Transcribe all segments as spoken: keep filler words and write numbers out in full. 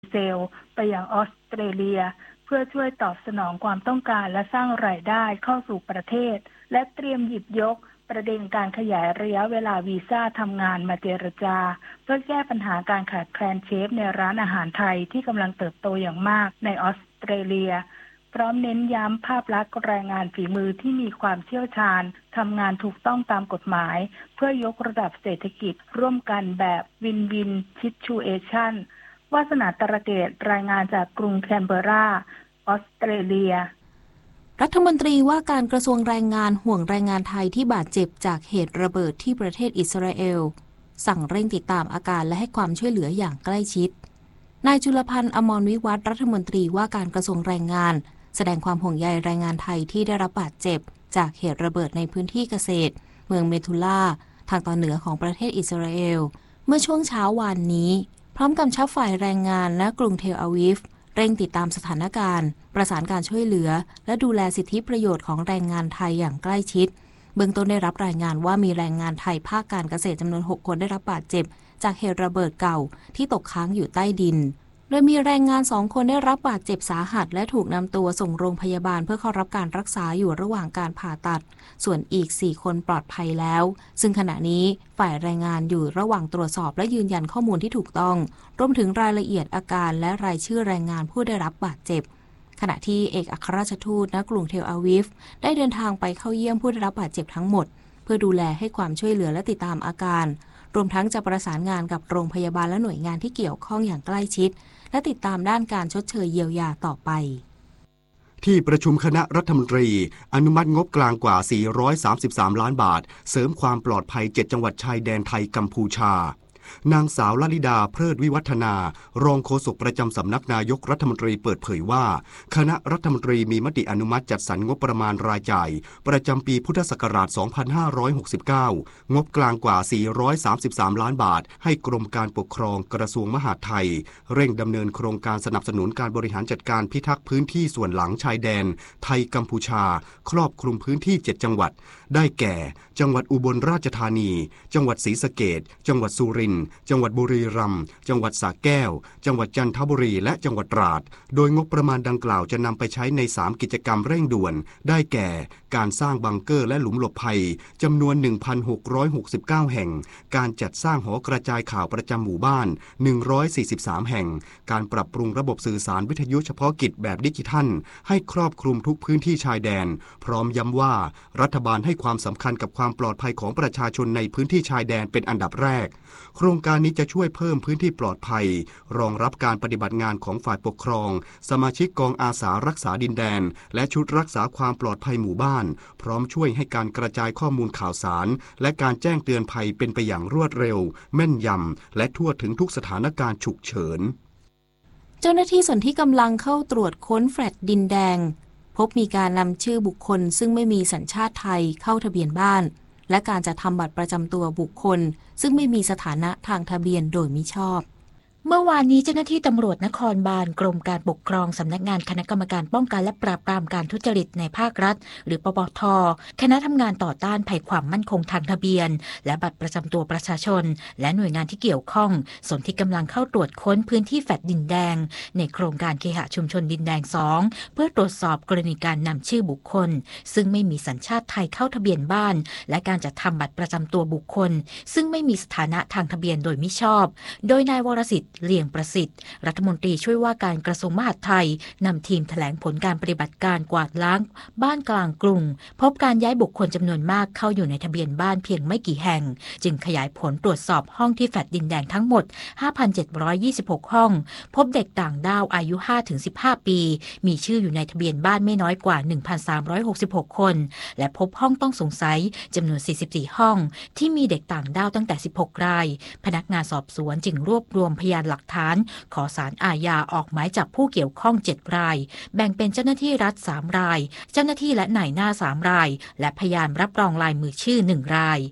เซลไปยังออสเตรเลียเพื่อช่วยตอบสนองความต้องการและสร้างรายได้เข้าสู่ประเทศและเตรียมหยิบยกประเด็นการขยายระยะเวลาวีซ่าทำงานมาเจรจาเพื่อแก้ปัญหาการขาดแคลนเชฟในร้านอาหารไทยที่กำลังเติบโตอย่างมากในออสเตรเลียพร้อมเน้นย้ำภาพลักษณ์แรงงานฝีมือที่มีความเชี่ยวชาญทำงานถูกต้องตามกฎหมายเพื่อยกระดับเศรษฐกิจร่วมกันแบบวินวินซิทูเอชั่นวาสนาตระเกตรายงานจากกรุงแคนเบอร์ราออสเตรเลียรัฐมนตรีว่าการกระทรวงแรงงานห่วงแรงงานไทยที่บาดเจ็บจากเหตุระเบิดที่ประเทศอิสราเอลสั่งเร่งติดตามอาการและให้ความช่วยเหลืออย่างใกล้ชิดนายจุลพันธ์อมรวิวัฒน์รัฐมนตรีว่าการกระทรวงแรงงานแสดงความห่วงใยแรงงานไทยที่ได้รับบาดเจ็บจากเหตุระเบิดในพื้นที่เกษตรเมืองเมทุลาทางตอนเหนือของประเทศอิสราเอลเมื่อช่วงเช้าวานนี้พร้อมกำชับฝ่ายแรงงานและกรุงเทลอาวีฟเร่งติดตามสถานการณ์ประสานการช่วยเหลือและดูแลสิทธิประโยชน์ของแรงงานไทยอย่างใกล้ชิดเบื้องต้นได้รับรายงานว่ามีแรงงานไทยภาคการเกษตรจำนวนหกคนได้รับบาดเจ็บจากเหตุระเบิดเก่าที่ตกค้างอยู่ใต้ดินโดยมีแรงงานสองคนได้รับบาดเจ็บสาหัสและถูกนำตัวส่งโรงพยาบาลเพื่อเข้ารับการรักษาอยู่ระหว่างการผ่าตัดส่วนอีกสี่คนปลอดภัยแล้วซึ่งขณะนี้ฝ่ายแรงงานอยู่ระหว่างตรวจสอบและยืนยันข้อมูลที่ถูกต้องรวมถึงรายละเอียดอาการและรายชื่อแรงงานผู้ได้รับบาดเจ็บขณะที่เอกอัครราชทูตณกรุงเทลอาวีฟได้เดินทางไปเข้าเยี่ยมผู้ได้รับบาดเจ็บทั้งหมดเพื่อดูแลให้ความช่วยเหลือและติดตามอาการรวมทั้งจะประสานงานกับโรงพยาบาลและหน่วยงานที่เกี่ยวข้องอย่างใกล้ชิดและติดตามด้านการชดเชยเยียวยาต่อไปที่ประชุมคณะรัฐมนตรีอนุมัติงบกลางกว่าสี่ร้อยสามสิบสามล้านบาทเสริมความปลอดภัยเจ็ดจังหวัดชายแดนไทยกัมพูชานางสาวลลิดาเพลิดวิวัฒนารองโฆษกประจำสำนักนายกรัฐมนตรีเปิดเผยว่าคณะรัฐมนตรีมีมติอนุมัติจัดสรรงบประมาณรายจ่ายประจำปีพุทธศักราชสองพันห้าร้อยหกสิบเก้างบกลางกว่าสี่ร้อยสามสิบสามล้านบาทให้กรมการปกครองกระทรวงมหาดไทยเร่งดำเนินโครงการสนับสนุนการบริหารจัดการพิทักษ์พื้นที่ส่วนหลังชายแดนไทยกัมพูชาครอบคลุมพื้นที่เจ็ดจังหวัดได้แก่จังหวัดอุบลราชธานีจังหวัดศรีสะเกษจังหวัดสุรินทร์จังหวัดบุรีรัมย์จังหวัดสระแก้วจังหวัดจันทบุรีและจังหวัดตราดโดยงบประมาณดังกล่าวจะนำไปใช้ในสามกิจกรรมเร่งด่วนได้แก่การสร้างบังเกอร์และหลุมหลบภัยจำนวน หนึ่งพันหกร้อยหกสิบเก้า แห่งการจัดสร้างหอกระจายข่าวประจำหมู่บ้านหนึ่งร้อยสี่สิบสามแห่งการปรับปรุงระบบสื่อสารวิทยุเฉพาะกิจแบบดิจิทัลให้ครอบคลุมทุกพื้นที่ชายแดนพร้อมย้ำว่ารัฐบาลให้ความสำคัญกับความปลอดภัยของประชาชนในพื้นที่ชายแดนเป็นอันดับแรกโครงการนี้จะช่วยเพิ่มพื้นที่ปลอดภัยรองรับการปฏิบัติงานของฝ่ายปกครองสมาชิกกองอาสารักษาดินแดนและชุดรักษาความปลอดภัยหมู่บ้านพร้อมช่วยให้การกระจายข้อมูลข่าวสารและการแจ้งเตือนภัยเป็นไปอย่างรวดเร็วแม่นยำและทั่วถึงทุกสถานการณ์ฉุกเฉินเจ้าหน้าที่ส่วนที่กำลังเข้าตรวจค้นแฟลตดินแดงพบมีการนำชื่อบุคคลซึ่งไม่มีสัญชาติไทยเข้าทะเบียนบ้านและการจะทำบัตรประจำตัวบุคคลซึ่งไม่มีสถานะทางทะเบียนโดยมิชอบเมื่อวานนี้เจ้าหน้าที่ตำรวจนครบาลกรมการปกครองสำนักงานคณะกรรมการป้องกันและปราบปรามการทุจริตในภาครัฐหรือปปท.คณะทำงานต่อต้านภัยความมั่นคงทางทะเบียนและบัตรประจำตัวประชาชนและหน่วยงานที่เกี่ยวข้องสนที่กำลังเข้าตรวจค้นพื้นที่แฟลตดินแดงในโครงการเคหะชุมชนดินแดงสองเพื่อตรวจสอบกรณีการนำชื่อบุคคลซึ่งไม่มีสัญชาติไทยเข้าทะเบียนบ้านและการจัดทำบัตรประจำตัวบุคคลซึ่งไม่มีสถานะทางทะเบียนโดยมิชอบโดยนายวรสิทธิ์เลี่ยงประสิทธิ์รัฐมนตรีช่วยว่าการกระทรวงมหาดไทยนำทีมแถลงผลการปฏิบัติการกวาดล้างบ้านกลางกรุงพบการย้ายบุคคลจำนวนมากเข้าอยู่ในทะเบียนบ้านเพียงไม่กี่แห่งจึงขยายผลตรวจสอบห้องที่แฟลตดินแดงทั้งหมด ห้าพันเจ็ดร้อยยี่สิบหก ห้องพบเด็กต่างด้าวอายุ ห้าถึงสิบห้า ปีมีชื่ออยู่ในทะเบียนบ้านไม่น้อยกว่า หนึ่งพันสามร้อยหกสิบหก คนและพบห้องต้องสงสัยจำนวน สี่สิบสี่ ห้องที่มีเด็กต่างด้าวตั้งแต่ สิบหก รายพนักงานสอบสวนจึงรวบรวมพยานหลักฐานขอศาลอาญาออกหมายจับผู้เกี่ยวข้องเจ็ดรายแบ่งเป็นเจ้าหน้าที่รัฐสามรายเจ้าหน้าที่และนายหน้าสามรายและพยานรับรองลายมือชื่อหนึ่งราย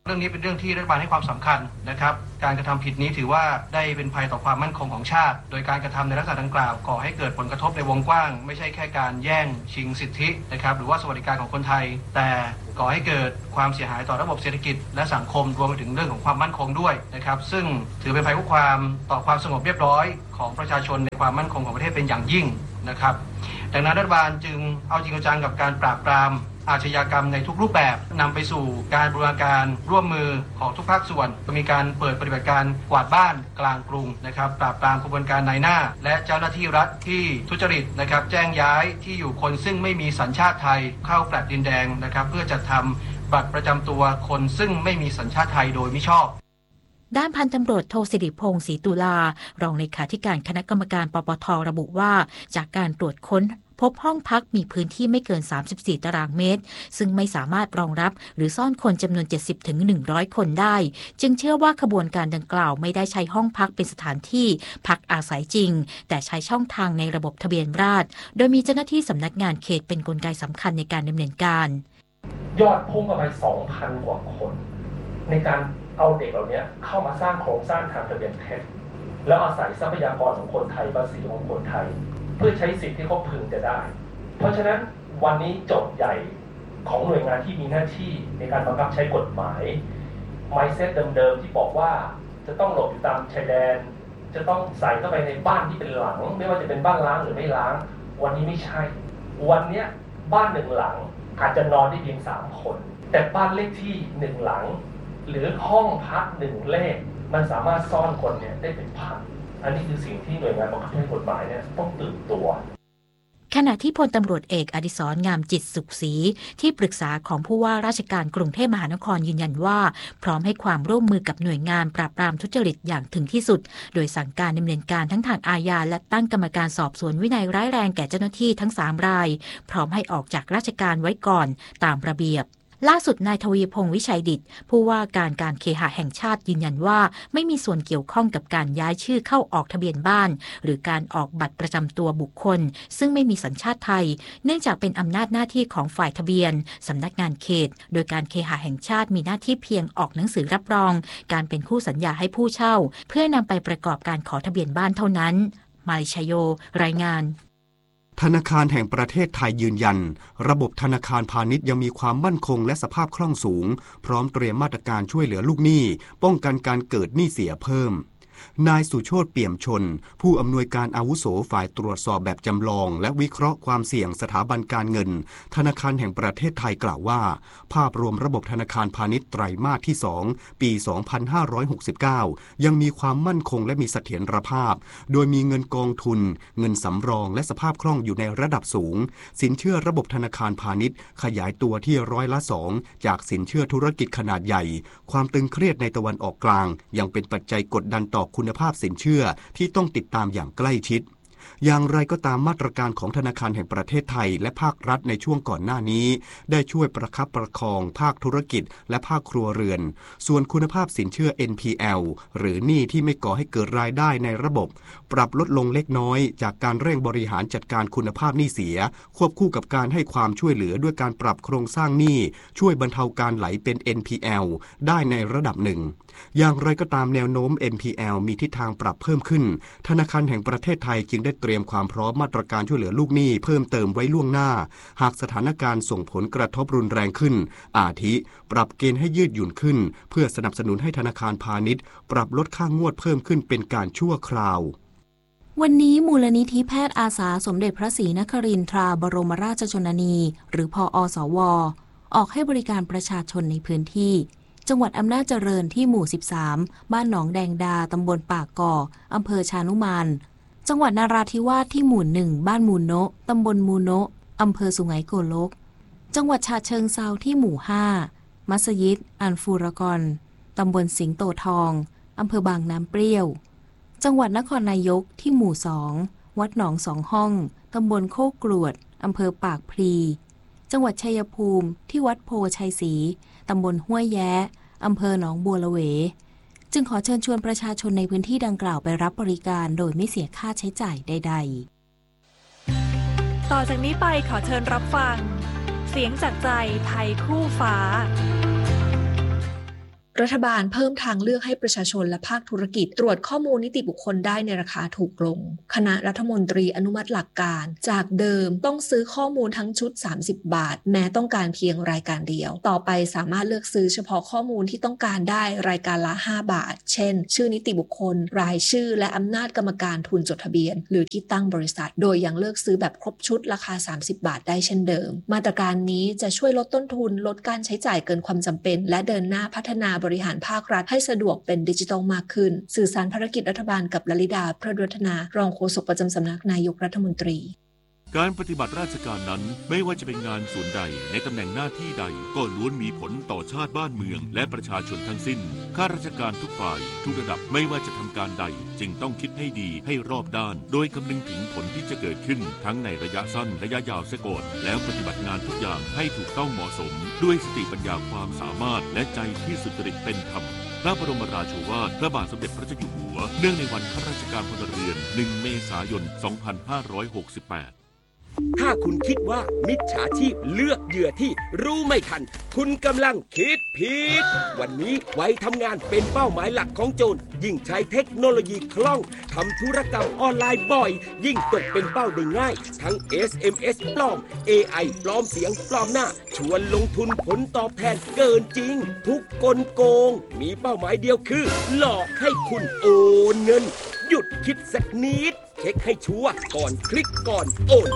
เรื่องนี้เป็นเรื่องที่รัฐบาลให้ความสำคัญนะครับการกระทำผิดนี้ถือว่าได้เป็นภัยต่อความมั่นคงของชาติโดยการกระทำในลักษณะดังกล่าวก่อให้เกิดผลกระทบในวงกว้างไม่ใช่แค่การแย่งชิงสิทธินะครับหรือว่าสวัสดิการของคนไทยแต่ก่อให้เกิดความเสียหายต่อระบบเศรษฐกิจและสังคมรวมไปถึงเรื่องของความมั่นคงด้วยนะครับซึ่งถือเป็นภัยคุกคามต่อความสงบเรียบร้อยของประชาชนในความมั่นคงของประเทศเป็นอย่างยิ่งนะครับดังนั้นรัฐบาลจึงเอาจริงเอาจังกับการปราบปรามอาชญากรรมในทุกรูปแบบนำไปสู่การบูรณาการร่วมมือของทุกภาคส่วนมีการเปิดปฏิบัติการกวาดบ้านกลางกรุงนะครับปราบปรามขบวนการนายหน้าและเจ้าหน้าที่รัฐที่ทุจริตนะครับแจ้งย้ายที่อยู่คนซึ่งไม่มีสัญชาติไทยเข้าแฟลตดินแดงนะครับเพื่อจัดทำบัตรประจำตัวคนซึ่งไม่มีสัญชาติไทยโดยมิชอบด้านพันตำรวจโทสิริพงษ์ศรีตุลารองเลขาธิการคณะกรรมการปปทระบุว่าจากการตรวจค้นพบห้องพักมีพื้นที่ไม่เกินสามสิบสี่ตารางเมตรซึ่งไม่สามารถรองรับหรือซ่อนคนจำนวน เจ็ดสิบถึงหนึ่งร้อย คนได้จึงเชื่อว่าขบวนการดังกล่าวไม่ได้ใช้ห้องพักเป็นสถานที่พักอาศัยจริงแต่ใช้ช่องทางในระบบทะเบียนราษฎร์โดยมีเจ้าหน้าที่สำนักงานเขตเป็นกลไกสำคัญในการดำเนินการยอดพุ่งไป สองพัน กว่าคนในการเอาเด็กเหล่านี้เข้ามาสร้างโครงสร้างทางทะเบียนเท็จแล้วอาศัยทรัพยากรของคนไทยภาษีของคนไทยเพื่อใช้สิทธิ์ที่เขาพึงจะได้เพราะฉะนั้นวันนี้โจทย์ใหญ่ของหน่วยงานที่มีหน้าที่ในการบังคับใช้กฎหมาย mindset เดิมๆที่บอกว่าจะต้องหลบอยู่ตามชายแดนจะต้องใส่เข้าไปในบ้านที่เป็นหลังไม่ว่าจะเป็นบ้านล้างหรือไม่ล้างวันนี้ไม่ใช่วันนี้บ้านหนึ่งหลังอาจจะนอนได้เพียงสามคนแต่บ้านเลขที่หนึ่งหลังหรือห้องพักหนึ่งเลขมันสามารถซ่อนคนเนี่ยได้เป็นพันอันนี้คือสิ่งที่หน่วยงานบังคับใช้กฎหมายเนี่ยต้องตื่นตัวขณะที่พลตำรวจเอกอดิศรงามจิตสุขศรีที่ปรึกษาของผู้ว่าราชการกรุงเทพมหานครยืนยันว่าพร้อมให้ความร่วมมือกับหน่วยงานปราบปรามทุจริตอย่างถึงที่สุดโดยสั่งการดำเนินการทั้งทางอาญาและตั้งกรรมการสอบสวนวินัยร้ายแรงแก่เจ้าหน้าที่ทั้งสามรายพร้อมให้ออกจากราชการไว้ก่อนตามระเบียบล่าสุดนายทวีพงษ์วิชัยดิษฐ์ผู้ว่าการการเคหะแห่งชาติยืนยันว่าไม่มีส่วนเกี่ยวข้องกับการย้ายชื่อเข้าออกทะเบียนบ้านหรือการออกบัตรประจำตัวบุคคลซึ่งไม่มีสัญชาติไทยเนื่องจากเป็นอำนาจหน้าที่ของฝ่ายทะเบียนสำนักงานเขตโดยการเคหะแห่งชาติมีหน้าที่เพียงออกหนังสือรับรองการเป็นคู่สัญญาให้ผู้เช่าเพื่อนำไปประกอบการขอทะเบียนบ้านเท่านั้นมาลิชโยรายงานธนาคารแห่งประเทศไทยยืนยันระบบธนาคารพาณิชย์ยังมีความมั่นคงและสภาพคล่องสูงพร้อมเตรียมมาตรการช่วยเหลือลูกหนี้ป้องกันการเกิดหนี้เสียเพิ่มนายสุโชติเปี่ยมชนผู้อำนวยการอาวุโสฝ่ายตรวจสอบแบบจำลองและวิเคราะห์ความเสี่ยงสถาบันการเงินธนาคารแห่งประเทศไทยกล่าวว่าภาพรวมระบบธนาคารพาณิชย์ไตรมาสที่สองปีสองพันห้าร้อยหกสิบเก้ายังมีความมั่นคงและมีเสถียรภาพโดยมีเงินกองทุนเงินสำรองและสภาพคล่องอยู่ในระดับสูงสินเชื่อระบบธนาคารพาณิชย์ขยายตัวที่ร้อยละสองจากสินเชื่อธุรกิจขนาดใหญ่ความตึงเครียดในตะวันออกกลางยังเป็นปัจจัยกดดันต่อคุณภาพสินเชื่อที่ต้องติดตามอย่างใกล้ชิดอย่างไรก็ตามมาตรการของธนาคารแห่งประเทศไทยและภาครัฐในช่วงก่อนหน้านี้ได้ช่วยประคับประคองภาคธุรกิจและภาคครัวเรือนส่วนคุณภาพสินเชื่อ เอ็น พี แอล หรือหนี้ที่ไม่ก่อให้เกิดรายได้ในระบบปรับลดลงเล็กน้อยจากการเร่งบริหารจัดการคุณภาพหนี้เสียควบคู่กับการให้ความช่วยเหลือด้วยการปรับโครงสร้างหนี้ช่วยบรรเทาการไหลเป็น เอ็น พี แอล ได้ในระดับหนึ่งอย่างไรก็ตามแนวโน้ม เอ็น พี แอล มีทิศทางปรับเพิ่มขึ้นธนาคารแห่งประเทศไทยจึงได้เตรียมความพร้อมมาตรการช่วยเหลือลูกหนี้เพิ่มเติมไว้ล่วงหน้าหากสถานการณ์ส่งผลกระทบรุนแรงขึ้นอาทิปรับเกณฑ์ให้ยืดหยุ่นขึ้นเพื่อสนับสนุนให้ธนาคารพาณิชย์ปรับลดค่างวดเพิ่มขึ้นเป็นการชั่วคราววันนี้มูลนิธิแพทย์อาสาสมเด็จพระศรีนครินทราบรมราชชนนีหรือพอสวออกให้บริการประชาชนในพื้นที่จังหวัดอำนาจเจริญที่หมู่สิบสามบ้านหนองแดงดาตำบลปากก่ออำเภอชานุมานจังหวัดนราธิวาสที่หมู่หนึ่งบ้านมูโนะตำบลมูโนะอำเภอสุไหงโกลกจังหวัดฉะเชิงเทราที่หมู่ห้ามัสยิดอันฟูรกอนตำบลสิงโตทองอำเภอบางน้ำเปรี้ยวจังหวัดนครนายกที่หมู่สองวัดหนองสองห้องตำบลโคกกรวดอำเภอปากพลีจังหวัดชัยภูมิที่วัดโพชัยศรีตำบลห้วยแย้อำเภอหนองบัวละเวจึงขอเชิญชวนประชาชนในพื้นที่ดังกล่าวไปรับบริการโดยไม่เสียค่าใช้จ่ายใดๆต่อจากนี้ไปขอเชิญรับฟังเสียงจากใจไทยคู่ฟ้ารัฐบาลเพิ่มทางเลือกให้ประชาชนและภาคธุรกิจตรวจข้อมูลนิติบุคคลได้ในราคาถูกลงคณะรัฐมนตรีอนุมัติหลักการจากเดิมต้องซื้อข้อมูลทั้งชุดสามสิบบาทแม้ต้องการเพียงรายการเดียวต่อไปสามารถเลือกซื้อเฉพาะข้อมูลที่ต้องการได้รายการละห้าบาทเช่นชื่อนิติบุคคลรายชื่อและอำนาจกรรมการทุนจดทะเบียนหรือที่ตั้งบริษัทโดยยังเลือกซื้อแบบครบชุดราคาสามสิบบาทได้เช่นเดิมมาตรการนี้จะช่วยลดต้นทุนลดการใช้จ่ายเกินความจำเป็นและเดินหน้าพัฒนาบริหารภาครัฐให้สะดวกเป็นดิจิทัลมากขึ้นสื่อสารภารกิจรัฐบาลกับลลิดาเพลิดวัฒนารองโฆษกประจำสำนักนายกรัฐมนตรีการปฏิบัติราชการนั้นไม่ว่าจะเป็นงานส่วนใดในตำแหน่งหน้าที่ใดก็ล้วนมีผลต่อชาติบ้านเมืองและประชาชนทั้งสิ้นข้าราชการทุกฝ่ายทุกระดับไม่ว่าจะทำการใดจึงต้องคิดให้ดีให้รอบด้านโดยคำนึงถึงผลที่จะเกิดขึ้นทั้งในระยะสั้นระยะยาวเสียก่อนแล้วปฏิบัติงานทุกอย่างให้ถูกต้องเหมาะสมด้วยสติปัญญาความสามารถและใจที่สุจริตเป็นธรรมพระบรมราโชวาทพระบาทสมเด็จพระเจ้าอยู่หัวเนื่องในวันข้าราชการพลเรือนหนึ่งเมษายนสองพันห้าร้อยหกสิบแปดถ้าคุณคิดว่ามิจฉาชีพเลือกเหยื่อที่รู้ไม่ทันคุณกำลังคิดผิดวันนี้ไว้ทำงานเป็นเป้าหมายหลักของโจรยิ่งใช้เทคโนโลยีคล่องทำธุรกรรมออนไลน์บ่อยยิ่งตกเป็นเป้าได้ง่ายทั้ง เอส เอ็ม เอส ปลอม เอ ไอ ปลอมเสียงปลอมหน้าชวนลงทุนผลตอบแทนเกินจริงทุกกลโกงมีเป้าหมายเดียวคือหลอกให้คุณโอนเงินหยุดคิดสักนิดเช็คให้ชัวร์ก่อนคลิกก่อนโอน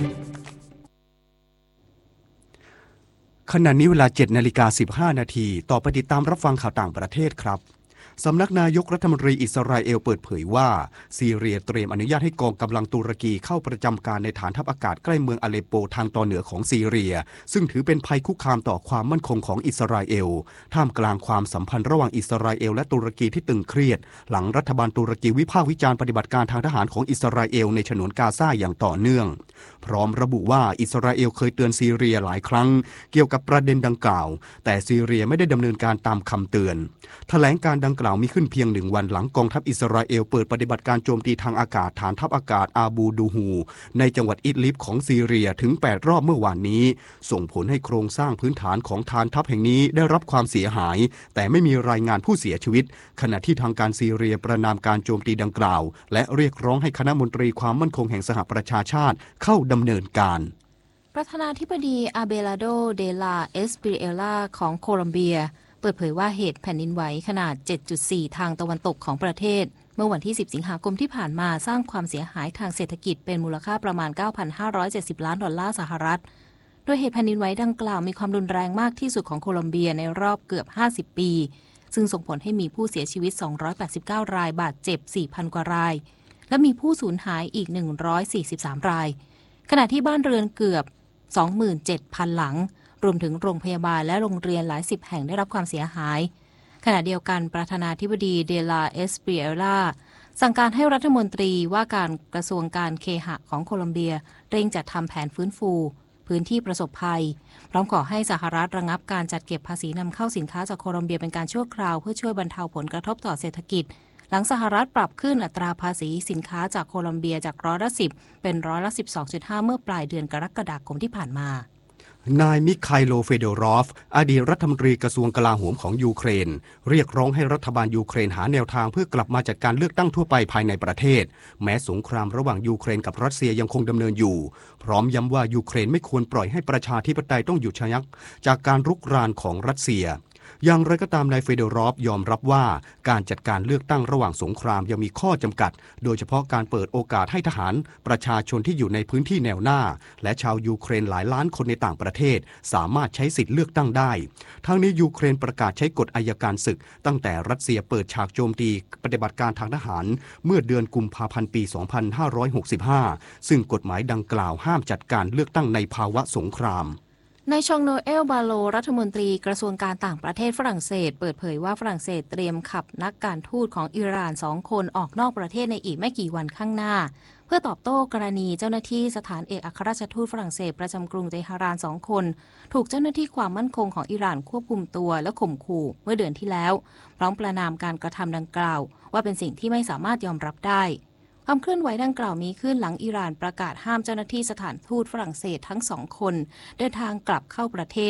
ขณะนี้เวลา เจ็ดนาฬิกาสิบห้านาทีต่อไปติดตามรับฟังข่าวต่างประเทศครับสำนักนายกรัฐมนตรีอิสราเอลเปิดเผยว่าซีเรียเตรียมอนุญาตให้กองกำลังตุรกีเข้าประจำการในฐานทัพอากาศใกล้เมืองอาเลปโปทางตอนเหนือของซีเรียซึ่งถือเป็นภัยคุกคามต่อความมั่นคงของอิสราเอลท่ามกลางความสัมพันธ์ระหว่างอิสราเอลและตุรกีที่ตึงเครียดหลังรัฐบาลตุรกีวิพากษ์วิจารณ์ปฏิบัติการทางทหารของอิสราเอลในฉนวนกาซาอย่างต่อเนื่องพร้อมระบุว่าอิสราเอลเคยเตือนซีเรียหลายครั้งเกี่ยวกับประเด็นดังกล่าวแต่ซีเรียไม่ได้ดำเนินการตามคำเตือนแถลงการดังกล่าวมีขึ้นเพียงหนึ่งวันหลังกองทัพอิสราเอลเปิดปฏิบัติการโจมตีทางอากาศฐานทัพอากาศอาบูดูฮูในจังหวัดอิดลิบของซีเรียถึงแปดรอบเมื่อวานนี้ส่งผลให้โครงสร้างพื้นฐานของฐานทัพแห่งนี้ได้รับความเสียหายแต่ไม่มีรายงานผู้เสียชีวิตขณะที่ทางการซีเรียประณามการโจมตีดังกล่าวและเรียกร้องให้คณะมนตรีความมั่นคงแห่งสหประชาชาติเข้าดำเนินการประธานาธิบดีอาเบลาโดเดลาเอสปิเอลาของโคลอมเบียเปิดเผยว่าเหตุแผ่นดินไหวขนาด เจ็ดจุดสี่ ทางตะวันตกของประเทศเมื่อวันที่สิบสิงหาคมที่ผ่านมาสร้างความเสียหายทางเศรษฐกิจเป็นมูลค่าประมาณ เก้าพันห้าร้อยเจ็ดสิบ ล้านดอลลาร์สหรัฐโดยเหตุแผ่นดินไหวดังกล่าวมีความรุนแรงมากที่สุดของโคลอมเบียในรอบเกือบห้าสิบปีซึ่งส่งผลให้มีผู้เสียชีวิตสองร้อยแปดสิบเก้ารายบาดเจ็บ สี่พัน กว่ารายและมีผู้สูญหายอีกหนึ่งร้อยสี่สิบสามรายขณะที่บ้านเรือนเกือบ สองหมื่นเจ็ดพัน หลังรวมถึงโรงพยาบาลและโรงเรียนหลายสิบแห่งได้รับความเสียหายขณะเดียวกันประธานาธิบดีเดลาเอสปิเอลาสั่งการให้รัฐมนตรีว่าการกระทรวงการเคหะของโคลอมเบียเร่งจัดทำแผนฟื้นฟูพื้นที่ประสบภัยพร้อมขอให้สหรัฐระงับการจัดเก็บภาษีนำเข้าสินค้าจากโคลอมเบียเป็นการชั่วคราวเพื่อช่วยบรรเทาผลกระทบต่อเศรษฐกิจหลังสหรัฐปรับขึ้นอัตราภาษีสินค้าจากโคลอมเบียจากร้อยละสิบเป็นร้อยละ สิบสองจุดห้า เมื่อปลายเดือนกรกฎาคมที่ผ่านมานายมิคไคโลเฟโดรอฟอดีตรัฐมนตรีกระทรวงกลาโหมของยูเครนเรียกร้องให้รัฐบาลยูเครนหาแนวทางเพื่อกลับมาจัดการเลือกตั้งทั่วไปภายในประเทศแม้สงครามระหว่างยูเครนกับรัสเซียยังคงดำเนินอยู่พร้อมย้ำว่ายูเครนไม่ควรปล่อยให้ประชาธิปไตยต้องหยุดชะงักจากการรุกรานของรัสเซียอย่างไรก็ตามนายเฟโดรอฟยอมรับว่าการจัดการเลือกตั้งระหว่างสงครามยังมีข้อจำกัดโดยเฉพาะการเปิดโอกาสให้ทหารประชาชนที่อยู่ในพื้นที่แนวหน้าและชาวยูเครนหลายล้านคนในต่างประเทศสามารถใช้สิทธิ์เลือกตั้งได้ทั้งนี้ยูเครนประกาศใช้กฎอัยการศึกตั้งแต่รัสเซียเปิดฉากโจมตีปฏิบัติการทางทหารเมื่อเดือนกุมภาพันธ์ปี สองพันห้าร้อยหกสิบห้า ซึ่งกฎหมายดังกล่าวห้ามจัดการเลือกตั้งในภาวะสงครามนายชองโนเอลบาโลรัฐมนตรีกระทรวงการต่างประเทศฝรั่งเศสเปิดเผยว่าฝรั่งเศสเตรียมขับนักการทูตของอิหร่านสองคนออกนอกประเทศในอีกไม่กี่วันข้างหน้าเพื่อตอบโต้กรณีเจ้าหน้าที่สถานเอกอัครราชทูตฝรั่งเศสประจำกรุงเตหะรานสองคนถูกเจ้าหน้าที่ความมั่นคงของอิหร่านควบคุมตัวและข่มขู่เมื่อเดือนที่แล้วพร้อมประณามการกระทำดังกล่าวว่าเป็นสิ่งที่ไม่สามารถยอมรับได้ความเคลื่อนไหวดังกล่าวมีขึ้นหลังอิหร่านประกาศห้ามเจ้าหน้าที่สถานทูตฝรั่งเศสทั้งสองคนเดินทางกลับเข้าประเทศ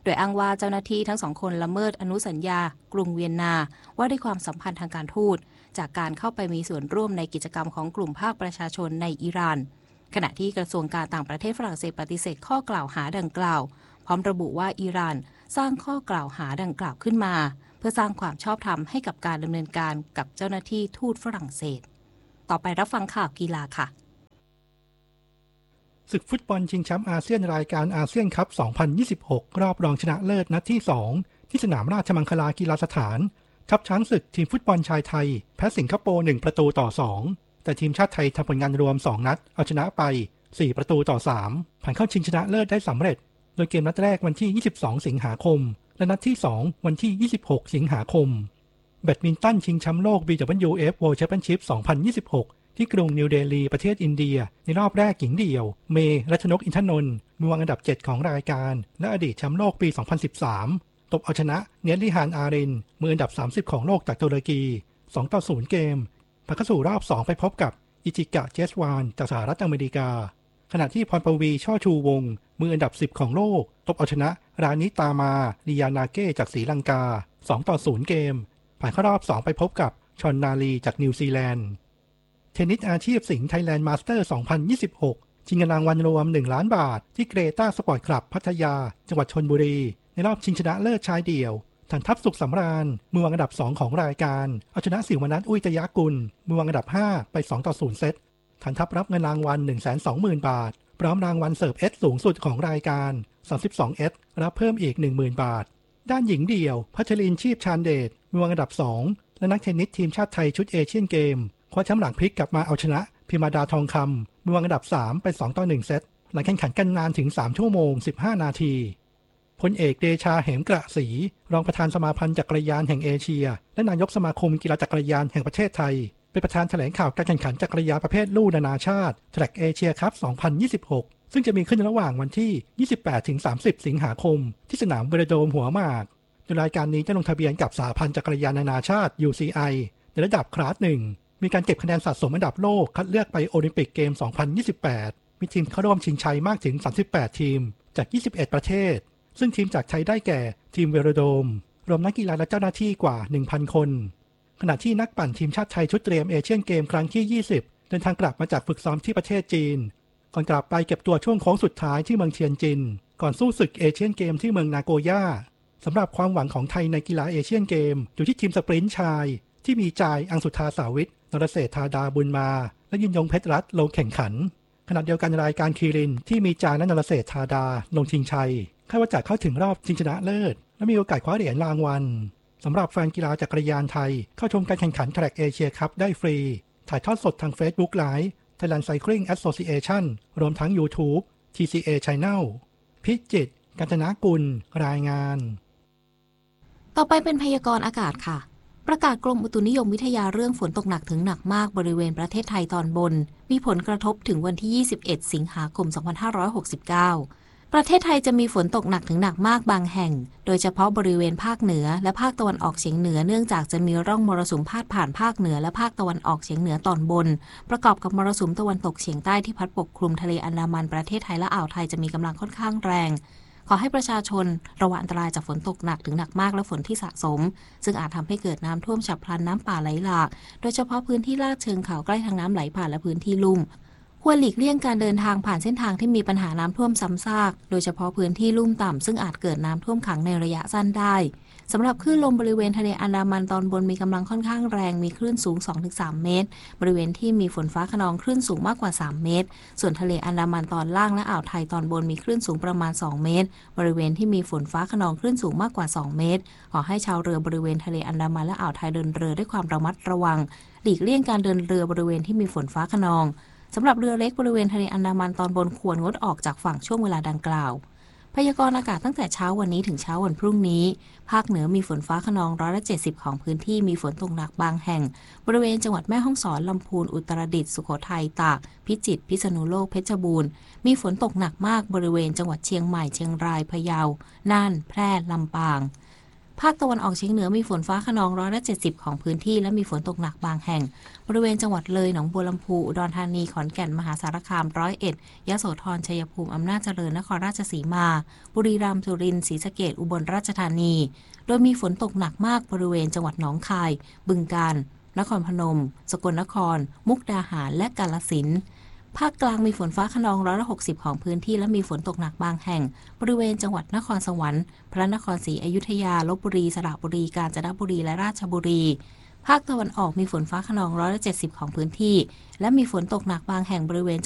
โดยอ้างว่าเจ้าหน้าที่ทั้งสองคนละเมิดอนุสัญญากรุงเวียนนาว่าด้วยความสัมพันธ์ทางการทูตจากการเข้าไปมีส่วนร่วมในกิจกรรมของกลุ่มภาคประชาชนในอิหร่านขณะที่กระทรวงการต่างประเทศฝรั่งเศสปฏิเสธข้อกล่าวหาดังกล่าวพร้อมระบุว่าอิหร่านสร้างข้อกล่าวหาดังกล่าวขึ้นมาเพื่อสร้างความชอบธรรมให้กับการดำเนินการกับเจ้าหน้าที่ทูตฝรั่งเศสต่อไปรับฟังข่าวกีฬาค่ะศึกฟุตบอลชิงแชมป์อาเซียนรายการอาเซียนคัพ สองพันยี่สิบหก รอบรองชนะเลิศนัดที่ สอง ที่สนามราชมังคลากีฬาสถานทัพช้างศึกทีมฟุตบอลชายไทยแพ้สิงคโปร์หนึ่งประตูต่อสองแต่ทีมชาติไทยทำผลงานรวมสองนัดเอาชนะไปสี่ประตูต่อสามผ่านเข้าชิงชนะเลิศได้สำเร็จโดยเกมนัดแรกวันที่ยี่สิบสองสิงหาคมและนัดที่สองวันที่ยี่สิบหกสิงหาคมแบดมินตันชิงแชมป์โลก บี ดับเบิลยู เอฟ World Championship สองพันยี่สิบหกที่กรุงนิวเดลีประเทศอินเดียในรอบแรกหญิงเดี่ยวเมย์รัชนกอินทนนท์มือวางอันดับเจ็ดของรายการและอดีตแชมป์โลกปีสองพันสิบสามตบเอาชนะเนลิฮานอารินมืออันดับสามสิบของโลกจากตุรกีสองต่อศูนย์เกมผ่านเข้าสู่รอบสองไปพบกับอิจิกะเจสวานจากสหรัฐอเมริกาขณะที่พรปวีช่อชูวงศ์มืออันดับสิบของโลกตบเอาชนะรานิตามาลียานาเก้จากศรีลังกาสองต่อศูนย์เกมผ่านเข้ารอบสองไปพบกับชอนนาลีจากนิวซีแลนด์เทนนิสอาชีพสิงห์ไทยแลนด์มาสเตอร์ สองพันยี่สิบหก ชิงเงินรางวัลรวมหนึ่งล้านบาทที่เกรต้าสปอร์ตคลับพัทยาจังหวัดชลบุรีในรอบชิงชนะเลิศชายเดี่ยวถังทัพสุขสำราญมือวางอันดับสองของรายการเอาชนะสิวมนัสอุ้ยตยากุลมือวางอันดับห้าไปสองต่อศูนย์เซตถังทัพรับเงินรางวัล หนึ่งแสนสองหมื่น บาทพร้อมรางวัลเสิร์ฟเอสสูงสุดของรายการสามสิบสองเอสรับเพิ่มอีก หนึ่งหมื่น บาทด้านหญิงเดี่ยวพัชรินทร์ชีพชาญเดชมือวางอันดับสองและนักเทนนิสทีมชาติไทยชุดเอเชียนเกมคว้าแชมป์หลังพลิกกลับมาเอาชนะพิมาดาทองคำมือวางอันดับสามไปสองต่อหนึ่งเซตหลังแข่งขันกันนานถึงสามชั่วโมงสิบห้านาทีพลเอกเดชาเหมกระศรีรองประธานสมาพันธ์จักรยานแห่งเอเชียและนายกสมาคมกีฬาจักรยานแห่งประเทศไทยเป็นประธานแถลงข่าวการแข่งขันจักรยานประเภทลู่นานาชาติ Track Asia Cup สองพันยี่สิบหกซึ่งจะมีขึ้นระหว่างวันที่ ยี่สิบแปดถึงสามสิบ สิงหาคมที่สนามเวโรโดมหัวหมากโดยรายการนี้จะลงทะเบียนกับสหพันธ์จักรยานนานาชาติ ยู ซี ไอ ในระดับคลาสหนึ่งมีการเก็บคะแนนสะสมอันดับโลกคัดเลือกไปโอลิมปิกเกม สองพันยี่สิบแปดมีทีมเข้าร่วมชิงชัยมากถึงสามสิบแปดทีมจากยี่สิบเอ็ดประเทศซึ่งทีมจากไทยได้แก่ทีมเวโรโดมรวมนักกีฬาและเจ้าหน้าที่กว่า หนึ่งพัน คนขณะที่นักปั่นทีมชาติไทยชุดเตรียมเอเชียนเกมครั้งที่ยี่สิบเดินทางกลับมาจากฝึกซ้อมที่ประเทศจีนก่อนกลับไปเก็บตัวช่วงโค้งสุดท้ายที่เมืองเทียนจินก่อนสู้ศึกเอเชียนเกมที่เมืองนาโกย่าสำหรับความหวังของไทยในกีฬาเอเชียนเกมอยู่ที่ทีมสปรินต์ชายที่มีจายอังสุธาสาวิทนรเศรษฐาดาบุญมาและยินยงเพชรรัตน์ลงแข่งขันขณะเดียวกันรายการคีรินที่มีจายและนรเศรษฐาดาลงชิงชัยคาดว่าจะเข้าถึงรอบชิงชนะเลิศและมีโอกาสคว้าเหรียญรางวัลสำหรับแฟนกีฬาจักรยานไทยเข้าชมการแข่งขัน Track Asia Cup ได้ฟรีถ่ายทอดสดทาง Facebook Live Thailand Cycling Association รวมทั้ง YouTube ที ซี เอ Channel พิจิตร กัญจนากุลรายงานต่อไปเป็นพยากรณ์อากาศค่ะประกาศกรมอุตุนิยมวิทยาเรื่องฝนตกหนักถึงหนักมากบริเวณประเทศไทยตอนบนมีผลกระทบถึงวันที่ยี่สิบเอ็ดสิงหาคมสองพันห้าร้อยหกสิบเก้าประเทศไทยจะมีฝนตกหนักถึงหนักมากบางแห่งโดยเฉพาะบริเวณภาคเหนือและภาคตะวันออกเฉียงเหนือเนื่องจากจะมีร่องมรสุมพาดผ่านภาคเหนือและภาคตะวันออกเฉียงเหนือตอนบนประกอบกับมรสุมตะวันตกเฉียงใต้ที่พัดปกคลุมทะเลอันดามันประเทศไทยและอ่าวไทยจะมีกำลังค่อนข้างแรงขอให้ประชาชนระวังอันตรายจากฝนตกหนักถึงหนักมากและฝนที่สะสมซึ่งอาจทำให้เกิดน้ำท่วมฉับพลันน้ำป่าไหลหลากโดยเฉพาะพื้นที่ลาดเชิงเขาใกล้ทางน้ำไหลผ่านและพื้นที่ลุ่มควรหลีกเลี่ยงการเดินทางผ่านเส้นทางที่มีปัญหาน้ำท่วมซ้ำซากโดยเฉพาะพื้นที่ลุ่มต่ำซึ่งอาจเกิดน้ำท่วมขังในระยะสั้นได้สำหรับคลื่นลมบริเวณทะเลอันดามันตอนบนมีกำลังค่อนข้างแรงมีคลื่นสูง สองถึงสาม เมตรบริเวณที่มีฝนฟ้าคะนองคลื่นสูงมากกว่าสามเมตรส่วนทะเลอันดามันตอนล่างและอ่าวไทยตอนบนมีคลื่นสูงประมาณสองเมตรบริเวณที่มีฝนฟ้าคะนองคลื่นสูงมากกว่าสองเมตรขอให้ชาวเรือบริเวณทะเลอันดามันและอ่าวไทยเดินเรือด้วยความระมัดระวังหลีกเลี่ยงการเดินเรือบริเวณที่มีฝนฟ้าคะนองสำหรับเรือเล็กบริเวณทะเลอันดามันตอนบนควรงดออกจากฝั่งช่วงเวลาดังกล่าวพยากรณ์อากาศตั้งแต่เช้าวันนี้ถึงเช้าวันพรุ่งนี้ภาคเหนือมีฝนฟ้าคะนองร้อยละเจ็ดสิบของพื้นที่มีฝนตกหนักบางแห่งบริเวณจังหวัดแม่ฮ่องสอนลำพูนอุตรดิตถ์สุโขทัยตากพิจิตรพิษณุโลกเพชรบูรณ์มีฝนตกหนักมากบริเวณจังหวัดเชียงใหม่เชียงรายพะเยาน่านแพร่ลำปางภาคตะวันออกเฉียงเหนือมีฝนฟ้าคะนองร้อยละเจ็ดสิบของพื้นที่และมีฝนตกหนักบางแห่งบริเวณจังหวัดเลยหนองบัวลำพูอุดรธานีขอนแก่นมหาสารคามร้อยเอ็ดยโสธรชัยภูมิอำนาจเจริญนครราชสีมาบุรีรัมย์สุรินทร์ศรีสะเกษอุบลราชธานีโดยมีฝนตกหนักมากบริเวณจังหวัดหนองคายบึงกาฬนครพนมสกลนครมุกดาหารและกาฬสินธุ์ภาคกลางมีฝนฟ้าคะนองร้อยละหกสิบของพื้นที่และมีฝนตกหนักบางแห่งบริเวณจังหวัดนครสวรรค์พระนครศรีอยุธยาลพบุรีสระบุรีกาญจนบุรีและราชบุรีภาคตะวันออกมีฝนฟ้าคะนองร้อยละเจ็ดสิบของพื้นที่และมีฝนตกหนักบางแห่งบริเวณ